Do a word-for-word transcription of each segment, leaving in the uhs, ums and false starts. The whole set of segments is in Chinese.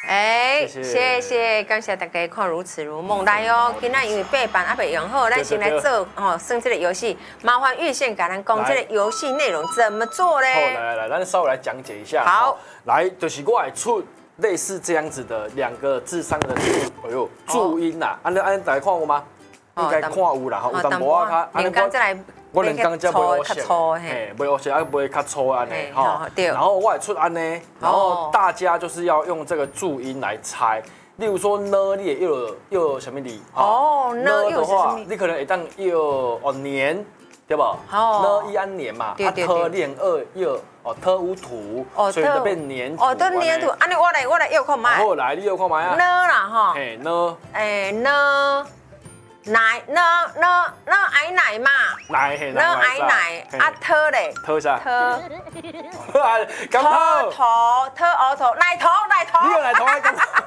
哎， 谢谢谢，感谢大家看如此如梦来哦。今仔因为八班还未用好，咱先来做哦，算这个游戏。麻烦玉宪给咱讲这个游戏内容怎么做嘞？ 好，来来来，咱稍微来讲解一下。 好， 来就是我来出类似这样子的两个字三个字，哎呦，注音呐，安尼安尼大家看过吗？应该看有啦，吼，有淡薄啊，较， 连刚再来， 我连刚才袂较粗， 嘿，袂学啊，袂较粗安尼， 吼，对。 然后我会出安尼，然后大家就是要用这个注音来猜。例如说呢，你也又有又有什么字？ 哦，呢的话，你可能会当又哦年，对不？ 哦， 呢一安年嘛， 对对特练二又哦特无土，所以就变黏土。 哦，都黏土，安尼我来我来又看买。 好来，你又看买啊？ 呢啦哈。 嘿呢。 诶呢。奶呢呢呢矮奶嘛， 奶嘿呢矮奶啊特嘞， 特啥？ 特， 刚好头特额头奶头奶头， 你有奶头啊？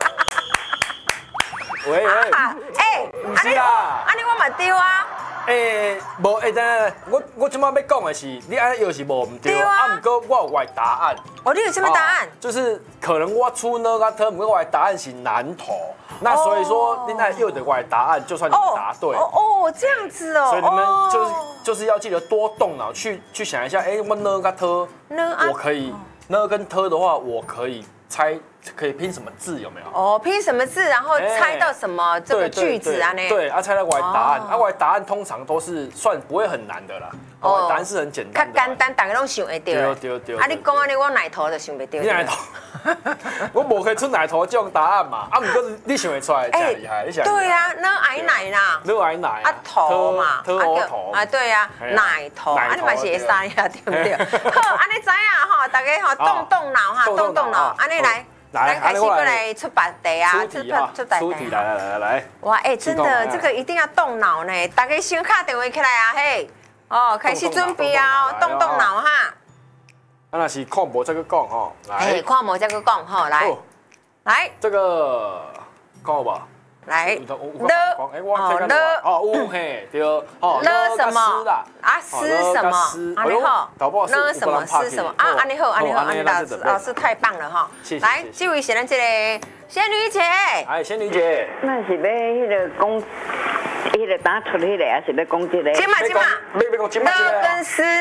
喂喂， 哎， 不是啦， 啊你我嘛丢啊。 诶，无诶，等下，我我即摆要讲的是，你安尼又是无唔对，啊，不过我有我的答案。 哦，你有什么答案？ 就是可能我出呢个特，不过我的答案是南投。那所以说，你那又得我的答案，就算你们答对。 哦哦，这样子哦。 所以你们就是就是要记得多动脑去去想一下，哎，我呢个特，我可以呢跟特的话，我可以猜可以拼什么字有没有？ 哦，拼什么字，然后猜到什么这个句子啊？呢？ 对，啊，猜到我的答案，啊，我的答案通常都是算不会很难的啦。哦，答案是很简单的。 较简单，大家拢想会到。 对对对。 啊，你讲安尼，我奶头就想不到。 你奶头，我无可以出奶头这种答案嘛？啊，不过你想会出来，真厉害，你想。 对啊，呢矮奶啦。 呢矮奶。 啊头嘛， 特额头。 啊对啊，奶头，啊你嘛是会使呀，对不对？好，安尼知影吼，大家吼动动脑哈，动动脑，安尼来。来，开始过来出白题啊， 出题出题，出题，来来来来来。 哇，哎，真的，这个一定要动脑呢，大家先卡电话起来啊，嘿，哦，开始准备啊，动动脑哈。 啊，那是看无再去讲吼， 来，看无再去讲吼，来，来， 这个看好吧？ 来， 了，哦了，哦有嘿，对，哦了什么？啊诗什么？安尼好，了什么诗什么？啊安尼好，安尼好，安尼老师老师太棒了哈！来，这位是咱这个仙女姐， 哎，仙女姐， 那是要迄个讲，迄个打出迄个，还是要讲这个？ 今嘛今嘛， 要要讲今嘛这个。 了跟诗